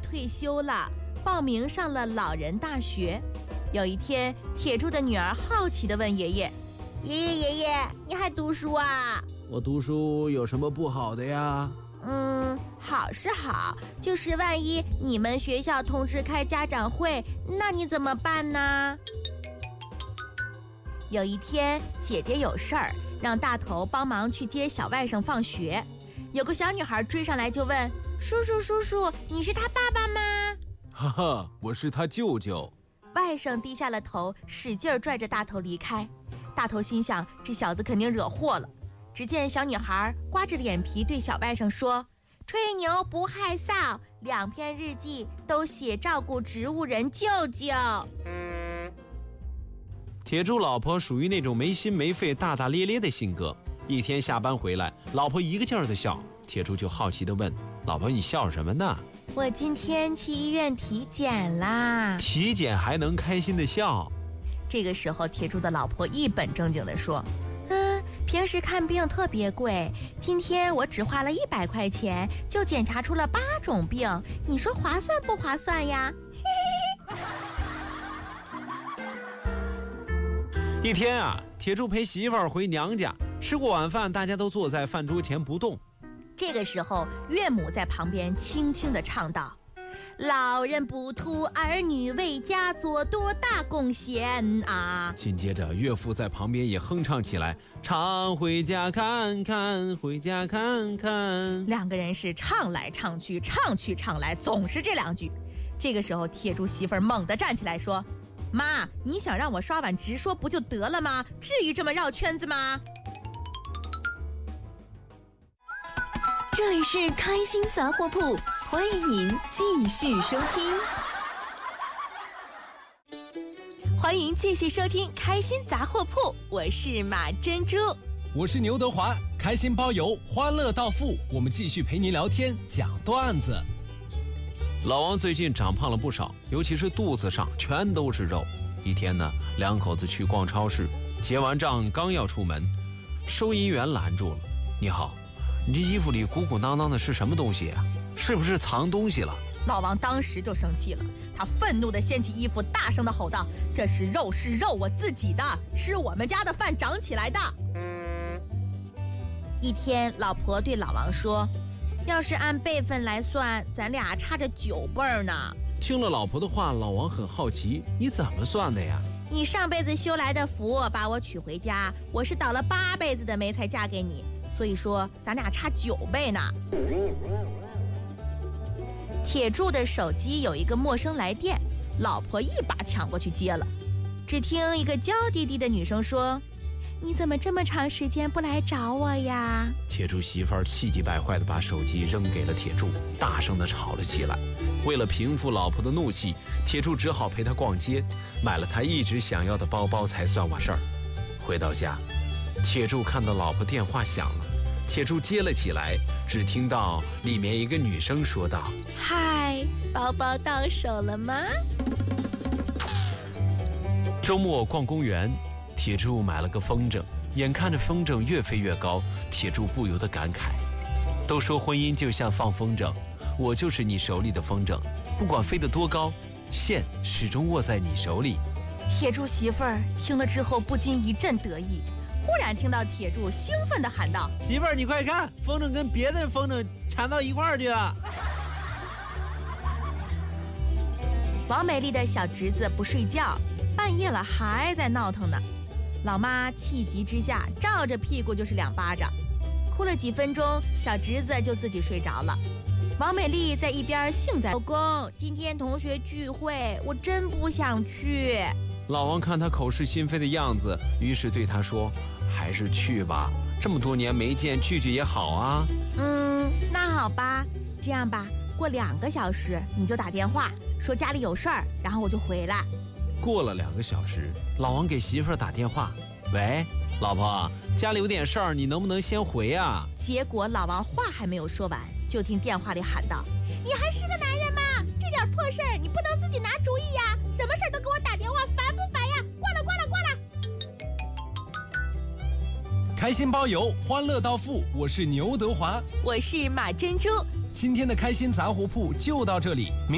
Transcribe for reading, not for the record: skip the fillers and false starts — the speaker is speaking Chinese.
退休了，报名上了老人大学。有一天，铁柱的女儿好奇地问爷爷：“爷爷，你还读书啊？”“ 我读书有什么不好的呀？”“ 好是好，就是万一你们学校通知开家长会，那你怎么办呢？”有一天，姐姐有事儿，让大头帮忙去接小外甥放学。有个小女孩追上来就问：“叔叔，你是他爸爸吗？”“ 哈哈，我是他舅舅。” 外甥低下了头，使劲拽着大头离开。大头心想，这小子肯定惹祸了。只见小女孩刮着脸皮对小外甥说：“吹牛不害臊，2篇日记都写照顾植物人舅舅。” 铁柱老婆属于那种没心没肺、大大咧咧的性格。一天下班回来，老婆一个劲儿的笑，铁柱就好奇地问：“老婆，你笑什么呢？”“ 我今天去医院体检啦。”“ 体检还能开心地笑？” 这个时候，铁柱的老婆一本正经地说：“平时看病特别贵，今天我只花了100块钱就检查出了8种病，你说划算不划算呀？” 一天啊，铁柱陪媳妇儿回娘家，吃过晚饭，大家都坐在饭桌前不动。 这个时候，岳母在旁边轻轻地唱道：“老人不图儿女为家做多大贡献啊！” 紧接着，岳父在旁边也哼唱起来：“常回家看看，回家看看。” 两个人是唱来唱去，唱去唱来，总是这2句。这个时候，铁柱媳妇儿猛地站起来说：“妈，你想让我刷碗直说不就得了吗？至于这么绕圈子吗？” 这里是开心杂货铺，欢迎您继续收听。 欢迎继续收听开心杂货铺，我是马珍珠， 我是牛德华，开心包邮，欢乐到付，我们继续陪您聊天讲段子。 老王最近长胖了不少，尤其是肚子上全都是肉。一天呢，2口子去逛超市，结完账刚要出门，收银员拦住了：“你好，你这衣服里鼓鼓囊囊的是什么东西啊？是不是藏东西了？” 老王当时就生气了，他愤怒地掀起衣服，大声地吼道：“这是肉，我自己的，吃我们家的饭长起来的。”一天，老婆对老王说：“要是按辈分来算，咱俩差着9辈呢。” 听了老婆的话，老王很好奇：“你怎么算的呀？”“ 你上辈子修来的福把我娶回家，我是倒了8辈子的霉才嫁给你，所以说咱俩差9辈呢。”铁柱的手机有一个陌生来电，老婆一把抢过去接了。只听一个娇滴滴的女生说：“你怎么这么长时间不来找我呀？” 铁柱媳妇儿气急败坏地把手机扔给了铁柱，大声地吵了起来。为了平复老婆的怒气，铁柱只好陪她逛街，买了她一直想要的包包才算完事儿。回到家，铁柱看到老婆电话响了，铁柱接了起来，只听到里面一个女生说道：“ 嗨，包包到手了吗？” 周末逛公园，铁柱买了个风筝，眼看着风筝越飞越高，铁柱不由得感慨：“都说婚姻就像放风筝，我就是你手里的风筝，不管飞得多高，线始终握在你手里。” 铁柱媳妇儿听了之后不禁一阵得意，忽然听到铁柱兴奋地喊道：“ 媳妇儿，你快看，风筝跟别的风筝缠到一块儿去了！” 王美丽的小侄子不睡觉，半夜了还在闹腾呢。老妈气急之下照着屁股就是2巴掌，哭了几分钟，小侄子就自己睡着了。王美丽在一边幸灾：“老公，今天同学聚会，我真不想去。” 老王看他口是心非的样子，于是对他说：“还是去吧，这么多年没见，聚聚也好啊。”“ 那好吧，这样吧，过2个小时你就打电话说家里有事儿，然后我就回来。” 过了2个小时，老王给媳妇儿打电话：“喂，老婆，家里有点事儿，你能不能先回啊？” 结果老王话还没有说完，就听电话里喊道：“你还是个男人吗？这点破事儿你不能自己拿主意呀？什么事儿都给我打电话，烦不烦呀？挂了。” 开心包邮，欢乐到付，我是牛德华， 我是马珍珠。 今天的开心杂货铺就到这里。